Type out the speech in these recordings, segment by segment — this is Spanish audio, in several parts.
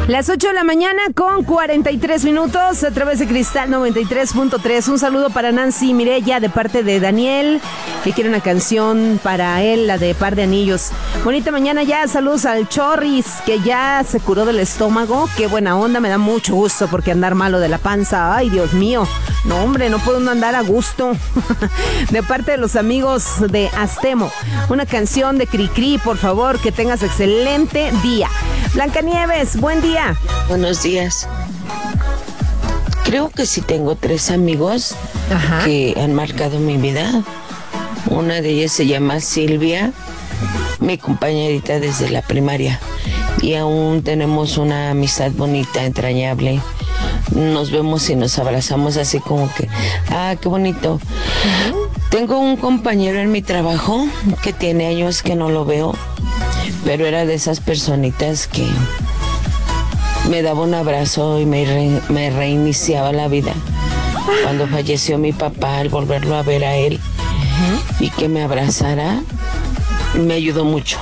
Las 8 de la mañana con 43 minutos a través de Cristal 93.3. Un saludo para Nancy Mireya de parte de Daniel, que quiere una canción para él, la de Par de Anillos. Bonita mañana ya, saludos al Chorris, que ya se curó del estómago. Qué buena onda, me da mucho gusto porque andar malo de la panza, ay Dios mío. No hombre, no puedo andar a gusto. De parte de los amigos de Astemo, una canción de Cricri, por favor, que tengas excelente día. Blancanieves, buen día. Buenos días. Creo que sí tengo 3 amigos que han marcado mi vida. Una de ellas se llama Silvia, mi compañerita desde la primaria. Y aún tenemos una amistad bonita, entrañable. Nos vemos y nos abrazamos así como que, qué bonito. Tengo un compañero en mi trabajo que tiene años que no lo veo, pero era de esas personitas que me daba un abrazo y me reiniciaba la vida. Cuando falleció mi papá, al volverlo a ver a él y que me abrazara, me ayudó mucho.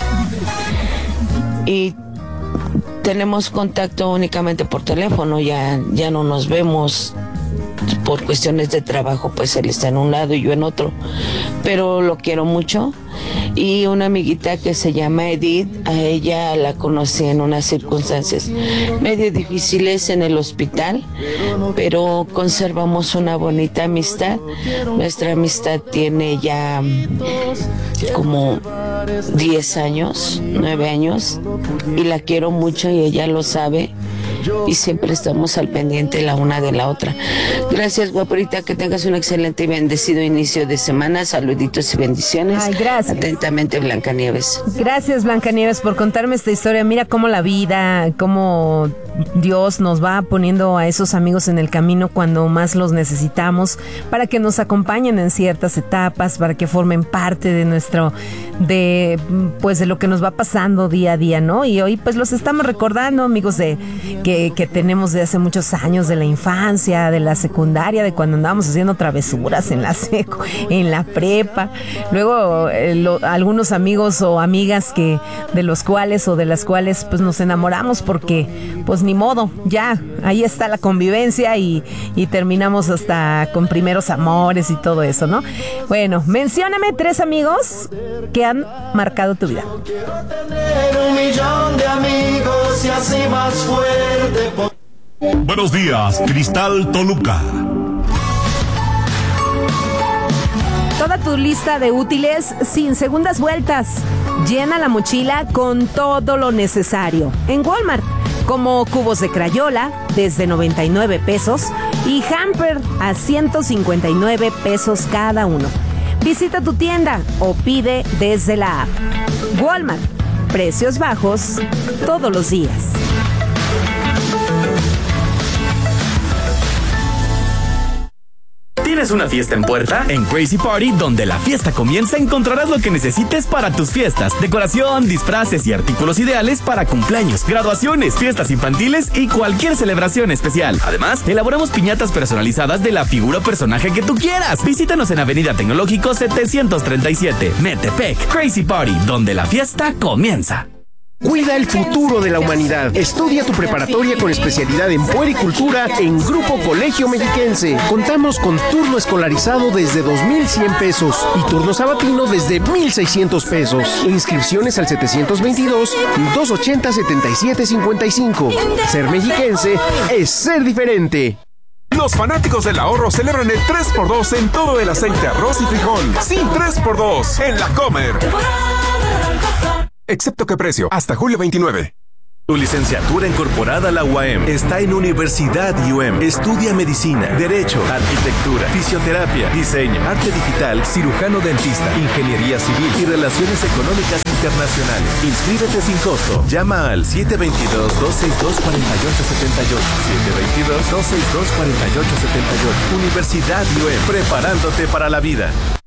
Y tenemos contacto únicamente por teléfono, ya no nos vemos. Por cuestiones de trabajo, pues él está en un lado y yo en otro, pero lo quiero mucho. Y una amiguita que se llama Edith, a ella la conocí en unas circunstancias medio difíciles en el hospital, pero conservamos una bonita amistad. Nuestra amistad tiene ya como 10 años, 9 años, y la quiero mucho y ella lo sabe. Y siempre estamos al pendiente la una de la otra. Gracias, guaporita, que tengas un excelente y bendecido inicio de semana. Saluditos y bendiciones. Ay, gracias. Atentamente, Blancanieves. Gracias, Blancanieves, por contarme esta historia. Mira cómo la vida, cómo Dios nos va poniendo a esos amigos en el camino cuando más los necesitamos, para que nos acompañen en ciertas etapas, para que formen parte de de lo que nos va pasando día a día, ¿no? Y hoy pues los estamos recordando, amigos que tenemos de hace muchos años, de la infancia, de la secundaria, de cuando andábamos haciendo travesuras en la prepa. Luego algunos amigos o amigas de las cuales pues nos enamoramos porque pues ni modo, ya ahí está la convivencia y terminamos hasta con primeros amores y todo eso, ¿no? Bueno, mencióname 3 amigos que han marcado tu vida. Quiero tener 1,000,000 de amigos y así más fuerte. Buenos días, Cristal Toluca. Toda tu lista de útiles sin segundas vueltas. Llena la mochila con todo lo necesario en Walmart, como cubos de Crayola desde 99 pesos y hamper a 159 pesos cada uno. Visita tu tienda o pide desde la app. Walmart, precios bajos todos los días. ¿Tienes una fiesta en puerta? En Crazy Party, donde la fiesta comienza, encontrarás lo que necesites para tus fiestas. Decoración, disfraces y artículos ideales para cumpleaños, graduaciones, fiestas infantiles y cualquier celebración especial. Además, elaboramos piñatas personalizadas de la figura o personaje que tú quieras. Visítanos en Avenida Tecnológico 737, Metepec. Crazy Party, donde la fiesta comienza. Cuida el futuro de la humanidad. Estudia tu preparatoria con especialidad en puericultura en Grupo Colegio Mexiquense. Contamos con turno escolarizado desde 2,100 pesos y turno sabatino desde 1,600 pesos. Inscripciones al 722-280-7755. Ser mexiquense es ser diferente. Los fanáticos del ahorro celebran el 3x2 en todo el aceite, arroz y frijol. Sí, 3x2 en La Comer. Excepto qué precio, hasta julio 29. Tu licenciatura incorporada a la UAM está en Universidad UM. Estudia medicina, derecho, arquitectura, fisioterapia, diseño, arte digital, cirujano dentista, ingeniería civil y relaciones económicas internacionales. Inscríbete sin costo. Llama al 722-262-4878. 722-262-4878. Universidad UM, preparándote para la vida.